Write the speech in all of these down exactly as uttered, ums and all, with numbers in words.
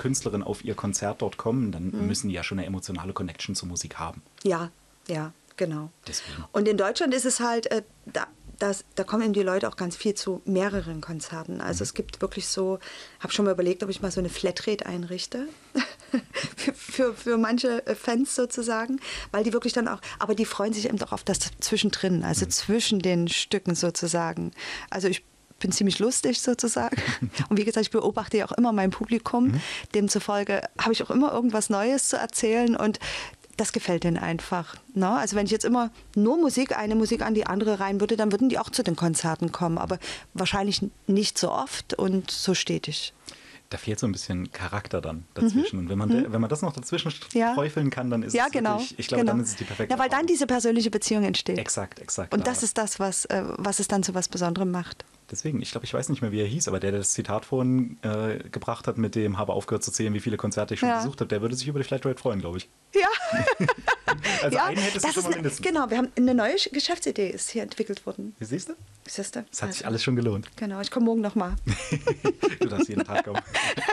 Künstlerin auf ihr Konzert dort kommen, dann mhm. müssen die ja schon eine emotionale Connection zur Musik haben. Ja, ja, genau. Deswegen. Und in Deutschland ist es halt, äh, da, das, da kommen eben die Leute auch ganz viel zu mehreren Konzerten. Also mhm. es gibt wirklich so, habe schon mal überlegt, ob ich mal so eine Flatrate einrichte. für, für, für manche Fans sozusagen, weil die wirklich dann auch, aber die freuen sich eben doch auf das Zwischendrin, also mhm. zwischen den Stücken sozusagen. Also ich bin ziemlich lustig sozusagen und wie gesagt, ich beobachte ja auch immer mein Publikum, mhm. demzufolge habe ich auch immer irgendwas Neues zu erzählen und das gefällt denen einfach. Ne? Also wenn ich jetzt immer nur Musik, eine Musik an die andere rein würde, dann würden die auch zu den Konzerten kommen, aber wahrscheinlich nicht so oft und so stetig. Da fehlt so ein bisschen Charakter dann dazwischen. Mhm. Und wenn man, de, wenn man das noch dazwischen ja. träufeln kann, dann ist ja, es genau. wirklich, ich glaube, genau. dann ist es die perfekte Ja, weil Erfahrung. dann diese persönliche Beziehung entsteht. Exakt, exakt. Und das ist das, was, äh, was es dann zu was Besonderem macht. Deswegen, ich glaube, ich weiß nicht mehr, wie er hieß, aber der, der das Zitat vorhin äh, gebracht hat, mit dem habe aufgehört zu zählen, wie viele Konzerte ich schon ja. besucht habe, der würde sich über die Flatrate freuen, glaube ich. Ja. Also ja, einen hättest du schon mal mindestens. Genau, wir haben eine neue Geschäftsidee ist hier entwickelt worden. Wie siehst du? Siehst du? Das hat also. sich alles schon gelohnt. Genau, ich komme morgen nochmal. Du darfst jeden Tag kommen.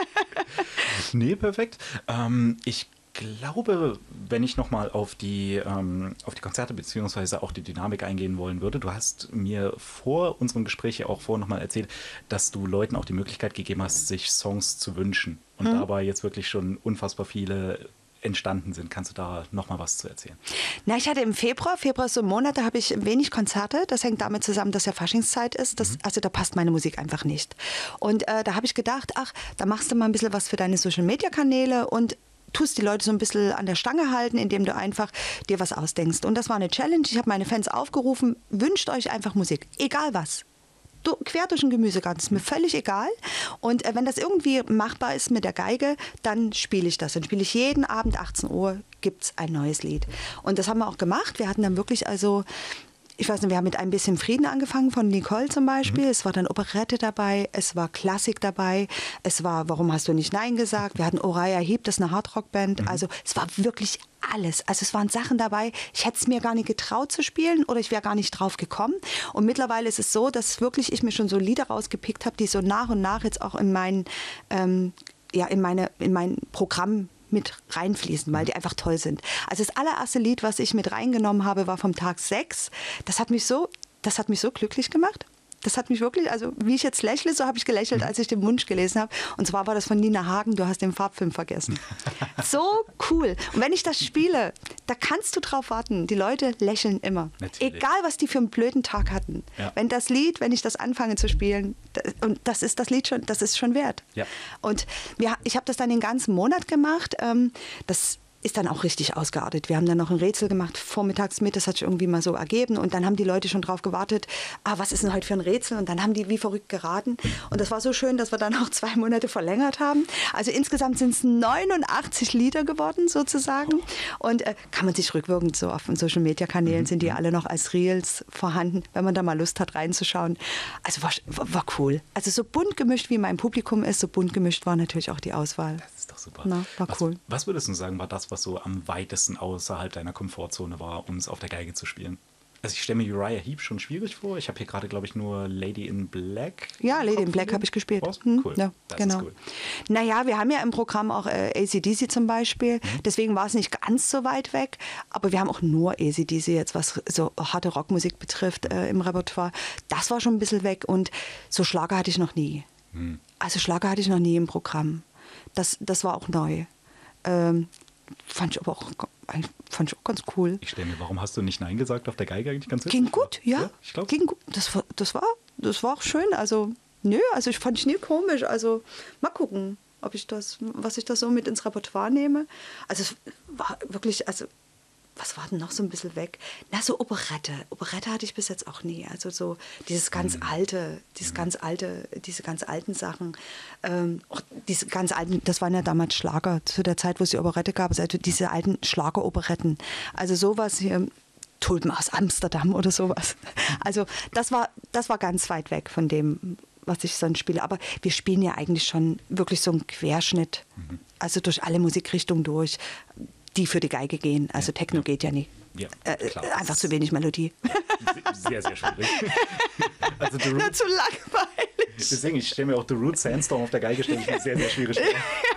Nee, perfekt. Ähm, ich glaube, wenn ich nochmal auf die, ähm, auf die Konzerte beziehungsweise auch die Dynamik eingehen wollen würde, du hast mir vor unserem Gespräch ja auch vorher nochmal erzählt, dass du Leuten auch die Möglichkeit gegeben hast, sich Songs zu wünschen und hm. dabei jetzt wirklich schon unfassbar viele entstanden sind. Kannst du da nochmal was zu erzählen? Na, ich hatte im Februar, Februar ist so ein Monat, da habe ich wenig Konzerte. Das hängt damit zusammen, dass ja Faschingszeit ist. Das, mhm. Also da passt meine Musik einfach nicht. Und äh, da habe ich gedacht, ach, da machst du mal ein bisschen was für deine Social-Media-Kanäle und tust die Leute so ein bisschen an der Stange halten, indem du einfach dir was ausdenkst. Und das war eine Challenge. Ich habe meine Fans aufgerufen, wünscht euch einfach Musik, egal was. Du, quer durch den Gemüsegarten, ist mir völlig egal. Und äh, wenn das irgendwie machbar ist mit der Geige, dann spiele ich das. Dann spiele ich jeden Abend achtzehn Uhr, gibt es ein neues Lied. Und das haben wir auch gemacht. Wir hatten dann wirklich also, ich weiß nicht, wir haben mit Ein bisschen Frieden angefangen von Nicole zum Beispiel. Mhm. Es war dann Operette dabei, es war Klassik dabei, es war Warum hast du nicht Nein gesagt? Wir hatten Uriah Heep, das ist eine Hardrock-Band. Mhm. Also es war wirklich alles. Also es waren Sachen dabei, ich hätte es mir gar nicht getraut zu spielen oder ich wäre gar nicht drauf gekommen. Und mittlerweile ist es so, dass wirklich ich mir schon so Lieder rausgepickt habe, die so nach und nach jetzt auch in mein, ähm, ja, in meine, in mein Programm mit reinfließen, weil die einfach toll sind. Also das allererste Lied, was ich mit reingenommen habe, war vom Tag sechs. Das hat mich so, das hat mich so glücklich gemacht. Das hat mich wirklich, also wie ich jetzt lächle, so habe ich gelächelt, als ich den Wunsch gelesen habe. Und zwar war das von Nina Hagen, Du hast den Farbfilm vergessen. So cool. Und wenn ich das spiele, da kannst du drauf warten. Die Leute lächeln immer. Natürlich. Egal, was die für einen blöden Tag hatten. Ja. Wenn das Lied, wenn ich das anfange zu spielen, das, und das ist das Lied schon, das ist schon wert. Ja. Und wir, ich habe das dann den ganzen Monat gemacht. Ähm, das ist dann auch richtig ausgeartet. Wir haben dann noch ein Rätsel gemacht, vormittags mit, das hat sich irgendwie mal so ergeben und dann haben die Leute schon drauf gewartet, ah, was ist denn heute für ein Rätsel? Und dann haben die wie verrückt geraten und das war so schön, dass wir dann auch zwei Monate verlängert haben. Also insgesamt sind es neunundachtzig Lieder geworden sozusagen und äh, kann man sich rückwirkend so auf den Social-Media-Kanälen mhm. sind die alle noch als Reels vorhanden, wenn man da mal Lust hat reinzuschauen. Also war, war cool. Also so bunt gemischt, wie mein Publikum ist, so bunt gemischt war natürlich auch die Auswahl. Das ist doch super. Na, war was, cool. Was würdest du sagen, war das, was so am weitesten außerhalb deiner Komfortzone war, um es auf der Geige zu spielen? Also ich stelle mir Uriah Heep schon schwierig vor. Ich habe hier gerade, glaube ich, nur Lady in Black. Ja, Lady in Black habe ich gespielt. Hm? Cool. Ja, das genau. ist cool. Naja, wir haben ja im Programm auch äh, A C D C zum Beispiel. Mhm. Deswegen war es nicht ganz so weit weg. Aber wir haben auch nur A C D C jetzt, was so harte Rockmusik betrifft, äh, im Repertoire. Das war schon ein bisschen weg. Und so Schlager hatte ich noch nie. Mhm. Also Schlager hatte ich noch nie im Programm. Das, das war auch neu. Ähm, fand ich aber auch, fand ich auch ganz cool. Ich stelle mir, warum hast du nicht Nein gesagt auf der Geige eigentlich ganz Ging gut, ja. ja ich glaub. Ging gut. Das war, das war, das war auch schön. Also, nö, also ich fand ich nie komisch. Also, mal gucken, ob ich das, was ich da so mit ins Repertoire nehme. Also, es war wirklich, also, was war denn noch so ein bisschen weg? Na, so Operette. Operette hatte ich bis jetzt auch nie. Also so dieses ganz mhm. alte, dieses mhm. ganz alte, diese ganz alten Sachen. Ähm, auch diese ganz alten, das waren ja damals Schlager, zu der Zeit, wo es die Operette gab, also diese alten Schlageroperetten. Also sowas hier, Tulpen aus Amsterdam oder sowas. Also das war, das war ganz weit weg von dem, was ich sonst spiele. Aber wir spielen ja eigentlich schon wirklich so einen Querschnitt. Mhm. Also durch alle Musikrichtungen durch, die für die Geige gehen. Also ja, Techno ja. geht ja nicht. Ja, äh, einfach zu wenig Melodie. Sehr, sehr schwierig. Also The Root, zu langweilig. Deswegen, ich stelle mir auch The Root Sandstorm auf der Geige stelle ich mir sehr, sehr schwierig vor.